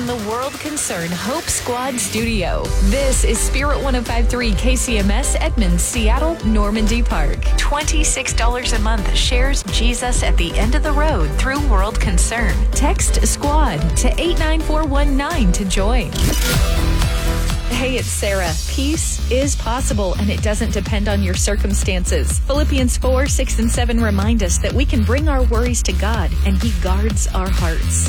from the World Concern Hope Squad studio. This is Spirit 105.3 KCMS, Edmonds, Seattle, Normandy Park. $26 a month shares Jesus at the end of the road through World Concern. Text SQUAD to 89419 to join. Hey, it's Sarah. Peace is possible, and it doesn't depend on your circumstances. Philippians 4, 6, and 7 remind us that we can bring our worries to God, and He guards our hearts.